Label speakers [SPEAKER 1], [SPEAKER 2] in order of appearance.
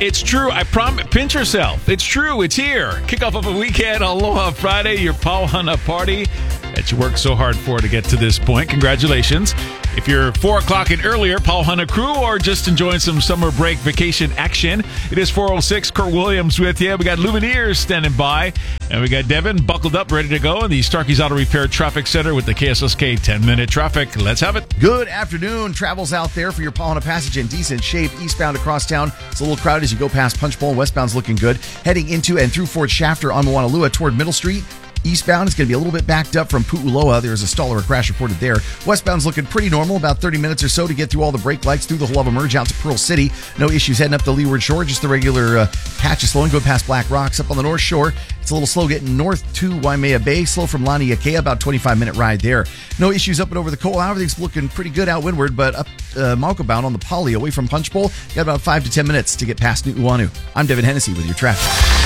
[SPEAKER 1] It's true. I promise. Pinch yourself. It's true. It's here. Kickoff of a weekend. Aloha Friday. Your Pauhana party that you worked so hard for to get to this point. Congratulations. If you're 4 o'clock and earlier, Pauhana crew, or just enjoying some summer break vacation action, it is 4:06. Kurt Williams with you. We got Lumineers standing by. And we got Devin buckled up, ready to go in the Starkey's Auto Repair Traffic Center with the KSSK 10-minute traffic. Let's have it.
[SPEAKER 2] Good afternoon. Travels out there for your Pauhana passage in decent shape. Eastbound across town. It's a little crowded as you go past Punch Bowl. Westbound's looking good. Heading into and through Fort Shafter on Moanalua toward Middle Street. Eastbound is going to be a little bit backed up from Pu'uloa. There's a stall or a crash reported there. Westbound's looking pretty normal, about 30 minutes or so to get through all the brake lights through the Hawaii Merge out to Pearl City. No issues heading up the Leeward Shore, just the regular patch of slowing, go past Black Rocks. Up on the North Shore, it's a little slow getting north to Waimea Bay, slow from Laniakea, about 25-minute ride there. No issues up and over the Koa. Everything's looking pretty good out windward, but up Mauka bound on the Poly away from Punch Bowl, got about 5 to 10 minutes to get past Nu'uanu. I'm Devin Hennessy with your traffic.